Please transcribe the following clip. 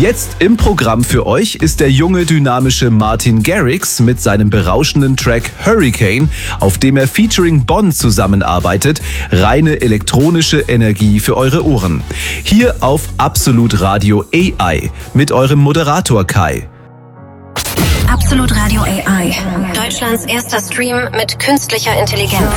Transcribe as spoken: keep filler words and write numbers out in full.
Jetzt im Programm für euch ist der junge, dynamische Martin Garrix mit seinem berauschenden Track Hurricane, auf dem er featuring Bonn zusammenarbeitet. Reine elektronische Energie für eure Ohren. Hier auf Absolut Radio A I mit eurem Moderator Kai. Absolut Radio A I. Deutschlands erster Stream mit künstlicher Intelligenz.